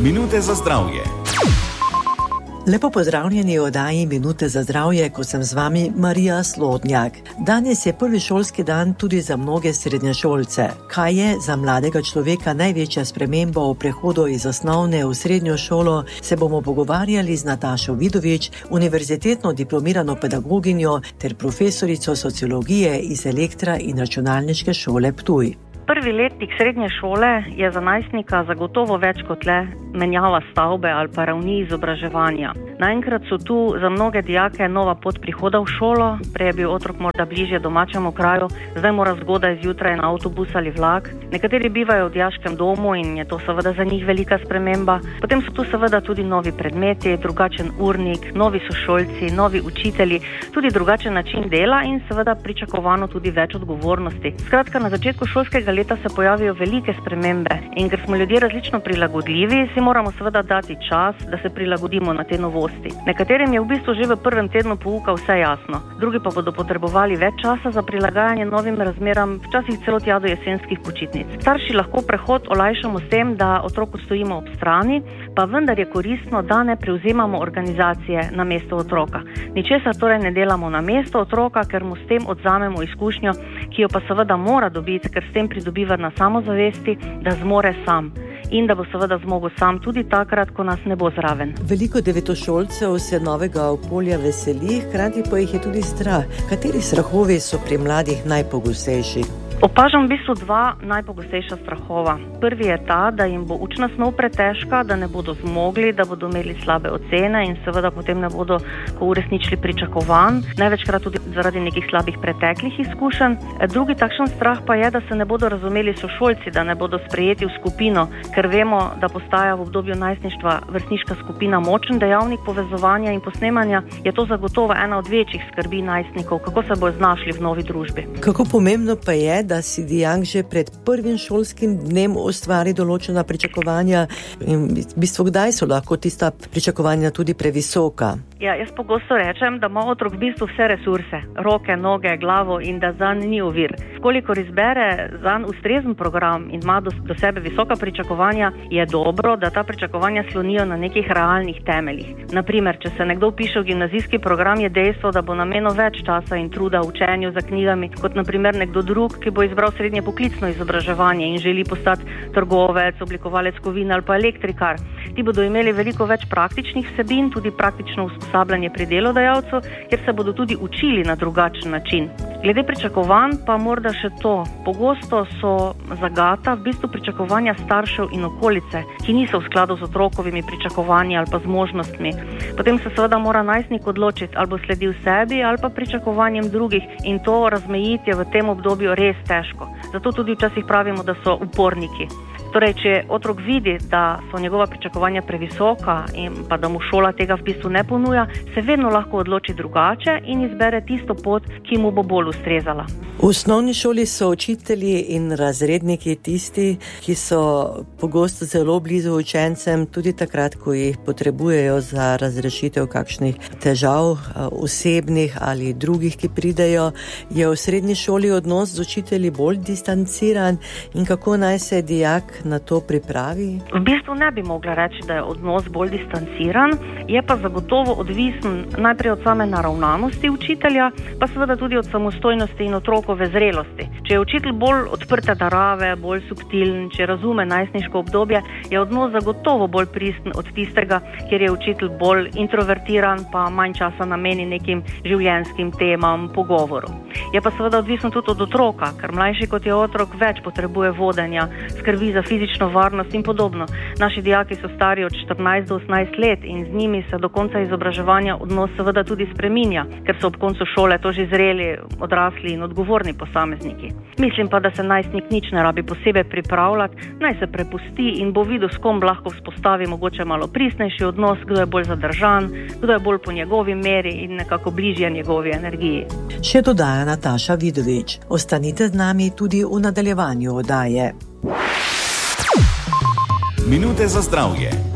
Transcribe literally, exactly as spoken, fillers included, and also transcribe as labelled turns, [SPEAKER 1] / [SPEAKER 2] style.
[SPEAKER 1] Minute za zdravje.
[SPEAKER 2] Lepo pozdravljeni v oddaji Minute za zdravje, ko sem z vami Marija Slodnjak. Danes je prvi šolski dan tudi za mnoge srednješolce. Kaj je za mladega človeka največja sprememba v prehodu iz osnovne v srednjo šolo, se bomo pogovarjali z Natašo Vidovič, univerzitetno diplomirano pedagoginjo ter profesorico sociologije iz Elektra in računalniške šole Ptuj.
[SPEAKER 3] Prvi letnik srednje šole je za najstnika zagotovo več kot le menjava stavbe ali pa ravni izobraževanja. Naenkrat so tu za mnoge dijake nova pot prihoda v šolo, prej je bil otrok morda bližje domačemu kraju, zdaj mora zgodaj zjutraj na avtobus ali vlak. Nekateri bivajo v dijaškem domu in je to seveda za njih velika sprememba. Potem so tu seveda tudi novi predmeti, drugačen urnik, novi sošolci, novi učitelji, tudi drugačen način dela in seveda pričakovano tudi več odgovornosti. Skratka, na začetku šolskega leta se pojavijo velike spremembe in ker smo ljudje različno prilagodljivi, si moramo seveda dati čas, da se prilagodimo na te novosti. Nekaterim je v bistvu že v prvem tednu pouka vse jasno, drugi pa bodo potrebovali več časa za prilagajanje novim razmeram, včasih celo tja do jesenskih počitnic. Starši lahko prehod olajšamo s tem, da otroku stojimo ob strani, pa vendar je koristno, da ne prevzemamo organizacije na mesto otroka. Ničesar torej ne delamo na mesto otroka, ker mu s tem odzamemo izkušnjo, ki jo pa seveda mora dobiti, ker s tem pridobiva na samozavesti, da zmore sam in da bo seveda zmogel sam tudi takrat, ko nas ne bo zraven.
[SPEAKER 2] Veliko devetošolcev se novega okolja veseli, hkrati pa jih je tudi strah. Kateri strahovi so pri mladih najpogostejši?
[SPEAKER 3] Opažam v bistvu dva najpogostejša strahova. Prvi je ta, da jim bo učna snov pretežka, da ne bodo zmogli, da bodo imeli slabe ocene in seveda potem ne bodo uresničili pričakovanj, največkrat tudi zaradi nekih slabih preteklih izkušenj. Drugi takšen strah pa je, da se ne bodo razumeli sošolci, da ne bodo sprejeti v skupino, ker vemo, da postaja v obdobju najstništva vrstniška skupina močen dejavnik povezovanja in posnemanja, je to zagotovo ena od večjih skrbi najstnikov, kako se bodo znašli v novi družbi.
[SPEAKER 2] Kako pomembno pa je, da si dijak že pred prvim šolskim dnem ustvari določena pričakovanja in v bistvu kdaj so lahko tista pričakovanja tudi previsoka?
[SPEAKER 3] Ja, jaz pogosto rečem, da ima otrok v bistvu vse resurse, roke, noge, glavo in da zanj ni ovir. Kolikor izbere zanj ustrezen program in ima do, do sebe visoka pričakovanja, je dobro, da ta pričakovanja slonijo na nekih realnih temeljih. Naprimer, če se nekdo vpiše v gimnazijski program, je dejstvo, da bo namenil več časa in truda v učenju za knjigami, kot naprimer nekdo drug, ki bo izbral srednje poklicno izobraževanje in želi postati trgovec, oblikovalec kovin ali pa elektrikar. Ti bodo imeli veliko več praktičnih vsebin, tudi praktično usposabljanje pri delodajalcu, kjer se bodo tudi učili na drugačen način. Glede pričakovanj pa morda še to. Pogosto so zagata v bistvu pričakovanja staršev in okolice, ki niso v skladu z otrokovimi pričakovanji ali pa z možnostmi. Potem se seveda mora najstnik odločiti, ali bo sledil sebi ali pa pričakovanjem drugih in to razmejiti je v tem obdobju res težko. Zato tudi včasih pravimo, da so uporniki. Torej, če otrok vidi, da so njegova pričakovanja previsoka in pa da mu šola tega v bistvu ne ponuja, se vedno lahko odloči drugače in izbere tisto pot, ki mu bo bolj ustrezala.
[SPEAKER 2] V osnovni šoli so učitelji in razredniki tisti, ki so pogosto zelo blizu učencem, tudi takrat, ko jih potrebujejo za razrešitev kakšnih težav, osebnih ali drugih, ki pridejo. Je v srednji šoli odnos z učitelji bolj distanciran in kako naj se dijak na to pripravi?
[SPEAKER 3] V bistvu ne bi mogla reči, da je odnos bolj distanciran, je pa zagotovo odvisen najprej od same naravnanosti učitelja, pa seveda tudi od samostojnosti in otrokove zrelosti. Če je učitelj bolj odprte narave, bolj subtilen, če razume najstniško obdobje, je odnos zagotovo bolj pristen od tistega, kjer je učitelj bolj introvertiran, pa manj časa nameni nekim življenjskim temam, pogovoru. Je pa seveda odvisno tudi od otroka, ker mlajši kot je otrok več potrebuje vodenja, skrbi za fizično varnost in podobno. Naši dijaki so stari od štirinajst do osemnajst let in z njimi se do konca izobraževanja odnos seveda tudi spreminja, ker so ob koncu šole to že zreli, odrasli in odgovorni posamezniki. Mislim pa, da se najstnik nič ne rabi posebej pripravljati, naj se prepusti in bo videl, s kom lahko vzpostavi mogoče malo pristnejši odnos, kdo je bolj zadržan, kdo je bolj po njegovi meri in nekako bližje njegovi energiji.
[SPEAKER 2] Še dodaja Nataša Vidovič. Ostanite z nami tudi v nadaljevanju oddaje.
[SPEAKER 1] Minute za zdravje.